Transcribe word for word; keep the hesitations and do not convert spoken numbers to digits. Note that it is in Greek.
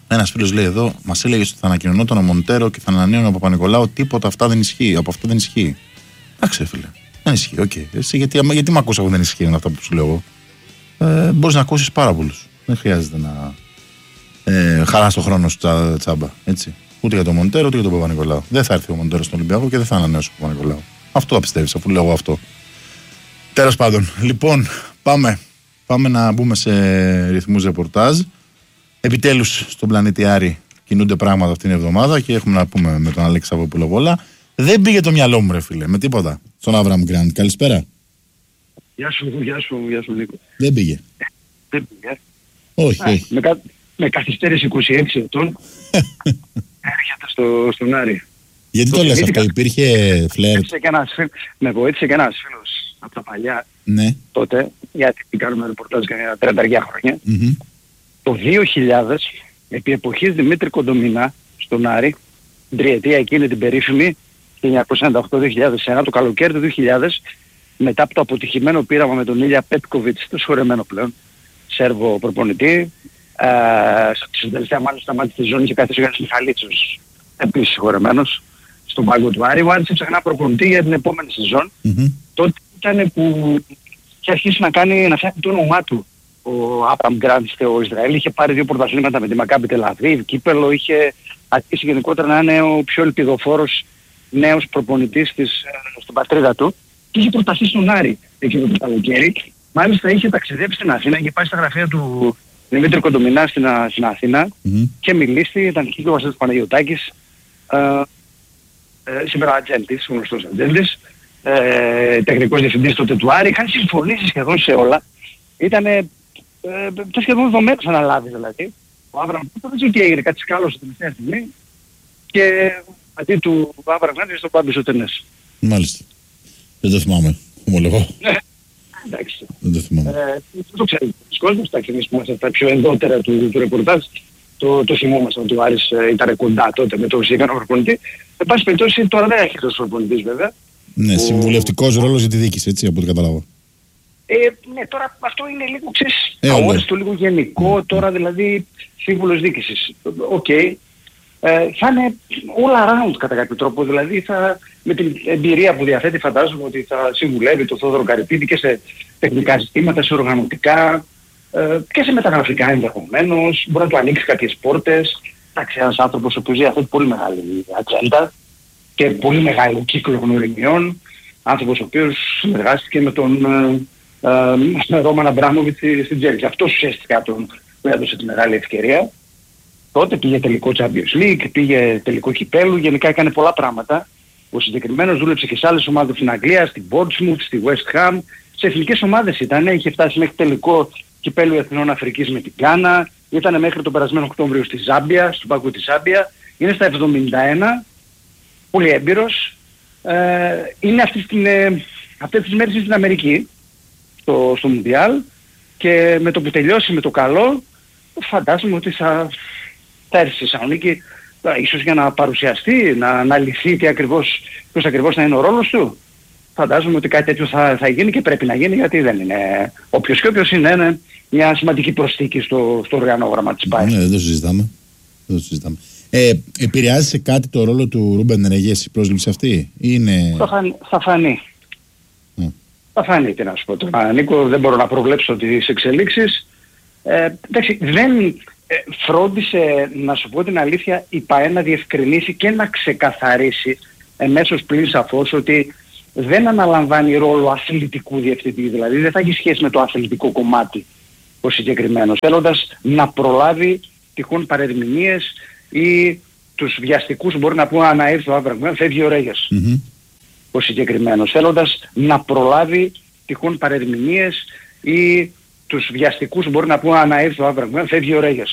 Ένας φίλος λέει εδώ, μας έλεγε ότι θα ανακοινωνόταν ο Μοντέρο και θα ανανέωνε ο Παπα-Νικολάου. Τίποτα αυτά δεν ισχύει. Από αυτό δεν ισχύει. Εντάξει, φίλε. Δεν ισχύει. Οκ. Okay. Εσύ γιατί, γιατί με ακούς εγώ δεν ισχύει αυτά που σου λέω εγώ. Ε, μπορείς να ακούσεις πάρα πολλούς. Δεν χρειάζεται να ε, χαράς το χρόνο σου τσα, τσάμπα. Έτσι. Ούτε για τον Μοντέρο ούτε για τον Παπα-Νικολάου. Δεν θα έρθει ο Μοντέρο στον Ολυμπιακό και δεν θα ανανέωσει ο Παπα-Νικολάου. Αυτό το πιστεύεις, αφού λέω εγώ αυτό. Τέλος πάντων. Λοιπόν, πάμε. Πάμε να μπούμε σε ρυθμούς ρεπορτάζ. Επιτέλους στον πλανήτη Άρη κινούνται πράγματα αυτήν την εβδομάδα και έχουμε να πούμε με τον Αλέξη Σαββόπουλο πολλά. Δεν πήγε το μυαλό μου, ρε φίλε, με τίποτα. Στον Άβραμ Γκραντ. Καλησπέρα. Γεια σου, γεια σου, γεια σου Νίκο. Δεν πήγε. Δεν πήγε. Όχι, Α, όχι. Με, κα... με καθυστέρηση είκοσι έξι ετών έρχεται στο, στον Άρη. Γιατί το, το λες αυτό, υπήρχε φλερτ? Με βοήθησε και ένας φίλος από τα παλιά, ναι. τότε, γιατί κάνουμε ρεπορτάζ για τριάντα χρόνια. Mm-hmm. Το δύο χιλιάδες, επί εποχής Δημήτρη Κοντομινά στον Άρη, την τριετία εκείνη την περίφημη, χίλια εννιακόσια ενενήντα οκτώ δύο χιλιάδες ένα, το καλοκαίρι του δύο χιλιάδες, μετά από το αποτυχημένο πείραμα με τον Ήλια Πέτκοβιτς, το σχορεμένο πλέον, Σέρβο προπονητή, ε, στην τελευταία μάλλον σταμάτησε τη ζώνη και κάθε ο Μιχαλίτσος, επίσης σχορεμένος, στον πάγκο του Άρη. Ο Άρης ψαχνά προπονητή για την επόμενη σεζόν. Mm-hmm. Τότε ήταν που είχε αρχίσει να κάνει, να φτιάχνει το όνομά του. Ο Άβραμ Γκραντ στο Ισραήλ είχε πάρει δύο πρωταθλήματα με τη Μακάμπι Τελαβίβ, κύπελλο, είχε αρχίσει γενικότερα να είναι ο πιο ελπιδοφόρος νέος προπονητής της, στην πατρίδα του και είχε προταθεί στον Άρη εκείνο το καλοκαίρι. Μάλιστα είχε ταξιδέψει στην Αθήνα, είχε πάει στα γραφεία του Δημήτρη Κοντομινά στην, στην Αθήνα mm-hmm. και μιλήσει, ήταν εκεί και ο Βασίλης Παναγιωτάκης, ε, ε, σήμερα ατζέντης, γνωστός ατζέντης, ε, τεχνικός διευθυντής τότε του Άρη, είχαν συμφωνήσει σχεδόν σε όλα. Ήτανε Ε, και σχεδόν δεδομένος να αναλάβει δηλαδή. Ο Άβραμ δεν ξέρω τι έγινε, κάτι σκάλωσε την τελευταία στιγμή και αντί του Άβραμ Γκραντ στον Πάμπη Τενές. Μάλιστα. Δεν το θυμάμαι, ομολογώ. Ναι, εντάξει. Δεν το θυμάμαι. Ε, δεν το ξέρει ο κόσμος, τα εμείς που είμαστε τα πιο ενδότερα του, του ρεπορτάζ, το, το θυμόμαστε ότι ο Άρης ε, ήταν κοντά τότε με τον συγκεκριμένο προπονητή. Εν πάση περιπτώσει τώρα δεν έχει τόσο προπονητής βέβαια. Ναι, ο... συμβουλευτικός ρόλος για τη διοίκηση, έτσι, από ό,τι καταλάβω. Ε, ναι, τώρα αυτό είναι λίγο, ξέρεις, ε, αόριστο, λίγο γενικό, τώρα δηλαδή σύμβουλος διοίκησης. Οκ. Okay. Ε, θα είναι all around κατά κάποιο τρόπο, δηλαδή θα, με την εμπειρία που διαθέτει φαντάζομαι ότι θα συμβουλεύει τον Θόδωρο Καρυπίδη και σε τεχνικά ζητήματα, σε οργανωτικά ε, και σε μεταγραφικά ενδεχομένως, μπορεί να του ανοίξει κάποιες πόρτες. Εντάξει, ένας άνθρωπος ο οποίος διαθέτει πολύ μεγάλη ατζέντα και πολύ μεγάλο κύκλο γνωριμιών, άνθρωπος ο οποίος συνεργάστηκε με τον Uh, Ρόμαν Αμπράμοβιτς στην Τζέλση. Αυτός ουσιαστικά τον έδωσε τη μεγάλη ευκαιρία. Τότε πήγε τελικό Champions League, πήγε τελικό κυπέλλου, γενικά έκανε πολλά πράγματα. Ο συγκεκριμένος δούλεψε και σε άλλες ομάδες στην Αγγλία, στην Portsmouth, στη West Ham. Σε εθνικές ομάδες ήταν, είχε φτάσει μέχρι τελικό κυπέλλου Εθνών Αφρικής με την Γκάνα, ήταν μέχρι τον περασμένο Οκτώβριο στη Ζάμπια, στον πάγκο της Ζάμπια. Είναι στα εβδομήντα ένα, πολύ έμπειρος. Ε, είναι αυτή την, ε, αυτές τις μέρες στην Αμερική. Στο, στο Μουντιάλ και με το που τελειώσει με το καλό φαντάζομαι ότι θα, θα έρθει στη Θεσσαλονίκη ίσως για να παρουσιαστεί, να, να λυθεί τι ακριβώς, ποιος ακριβώς θα είναι ο ρόλος του. Φαντάζομαι ότι κάτι τέτοιο θα, θα γίνει και πρέπει να γίνει γιατί δεν είναι όποιος και όποιος είναι, είναι μια σημαντική προσθήκη στο, στο οργανόγραμμα της ΠΑΕ. Ναι, δεν το συζητάμε. Δεν το συζητάμε. Ε, επηρεάζει σε κάτι το ρόλο του Ρούμπεν Ρεγές η πρόσληψη αυτή? Είναι... Θα, φαν, θα φανεί. Mm. Θα φανεί, τι να σου πω τώρα. Νίκο, δεν μπορώ να προβλέψω τις εξελίξεις. Ε, εντάξει, δεν ε, φρόντισε, να σου πω την αλήθεια, η ΠΑΕ να διευκρινίσει και να ξεκαθαρίσει εμέσως πλην σαφώς ότι δεν αναλαμβάνει ρόλο αθλητικού διευθυντή. Δηλαδή δεν θα έχει σχέση με το αθλητικό κομμάτι ο συγκεκριμένος. Θέλοντας να προλάβει τυχόν παρερμηνίες ή τους βιαστικούς, μπορεί να πούμε, αν έρθει ο Άβραμ, φεύγει ο Ρέγες. Mm-hmm. Ο συγκεκριμένος, θέλοντας να προλάβει τυχόν παρερμηνίες ή τους βιαστικούς, μπορεί να πούμε, αν έρθει ο Άβραμ, φεύγει ο Ρέγες.